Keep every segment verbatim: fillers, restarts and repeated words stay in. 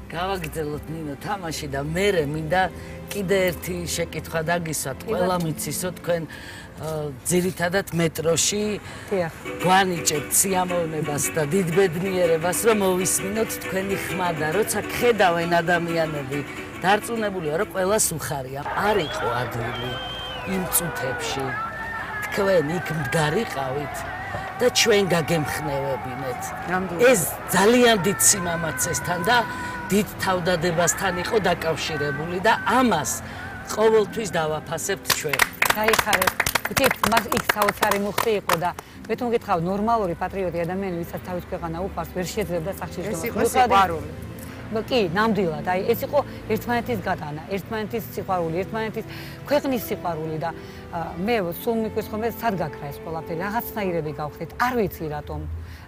გავაგრძელოთ ნინო თამაში და მერე მინდა კიდე ერთი შეკითხვა დაგისვათ. ყველა მიცისო თქვენ ძირითადად მეტროში გვანიჭებთ სიამოვნებას და დიდბედნიერებას, რომ მოვისმინოთ თქვენი ხმა და როცა ხედავენ ადამიანები, დარწმუნებულია, რომ ყველას უხარია. არ იყო ადვილი იმ წუთებში. თქვენ იქ მდგარიყავით და ჩვენ გაგემხნევებინეთ. ეს ძალიან დიდ სიმამაცესთან და დიდ თავდადებასთან იყო დაკავშირებული და ამას ყოველთვის დავაფასებთ ჩვენ. გაიხარეთ. იცით, მას იქ საოცარი მუხტი იყო და მე თუ მგითხავ ნორმალური პატრიოტი ადამიანი, ვისაც თავის ქვეყანა უყვარს, ვერ შეძლებდა სახში შრომა. ეს იყო სიყვარული. კი, ნამდვილად. აი, ეს იყო ერთმანეთის გატანა, ერთმანეთის სიყვარული, ერთმანეთის ქვეყნის სიყვარული და მე სულ მიკვეს ხოლმე სად გაქრა ეს ყველაფერი, რაღაცნაირები გავხდით, არ ვიცი რატომ.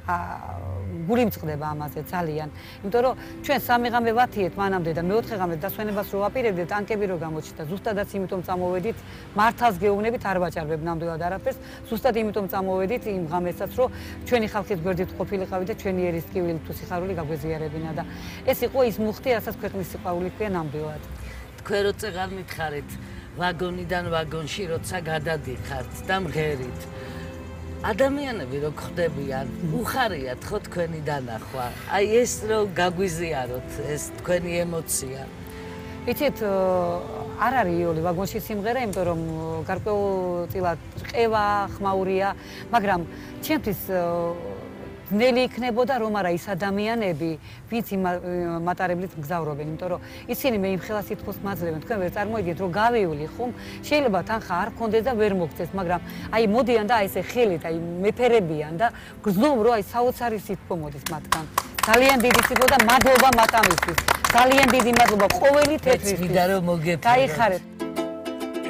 გული მწყდება ამაზე ძალიან. იმიტომ რომ ჩვენ სამი ღამე ვათიეთ მანამდე და მეოთხე ღამე დასვენებას რო ვაპირებდით, ტანკები რო გამოჩნდა. ზუსტადაც იმიტომ წამოვედით, მართალს გეუბნებით, არ ვაჭარბებ ნამდვილად არაფერს. ზუსტად იმიტომ წამოვედით იმ ღამესაც, რომ ჩვენი ხალხის გვერდით ყოფილიყავით და ჩვენი ერისკივილი თუ სიხარული გაგვეზიარებინა და ეს იყო ის მუხტი, რასაც ქვეყნის სიყვარული ქვია ნამდვილად. თქვენ რო წეღარ მითხარით, ვაგონიდან ვაგონში როცა გადადიხართ და მღერით. ადამიანები რო ხდებიან, უხარიათ ხო თქვენი დანახვა. აი ეს რო გაგვიზიაროთ, ეს თქვენი ემოცია. იცით, არ არის იული ვაგონში სიმღერა, იმიტომ რომ გარკვეულწილად ყევა, ხმაურია, მაგრამ ჩემთვის ძნელი იქნებოდა რომ არა ის ადამიანები, ვინც იმ მატარებლით მგზავრობენ, იმიტომ რომ ისინი მე იმ ხელას სითბოს მაძლევენ, თქვენ ვერ წარმოიდგენთ რომ გავივლი ხომ, შეიძლება თანხა არ გქონდეს და ვერ მოგწეს, მაგრამ აი მოდიან და აი ესე ხელით, აი მეფერებიან და გრძნობ რომ აი საოცარი სითბო მოდის მათგან. ძალიან დიდი სითბო და მადლობა მათ ამისთვის. ძალიან დიდი მადლობა ყოველი თეთრისთვის. მინდა რომ მოგეფერო. გაიხარეთ.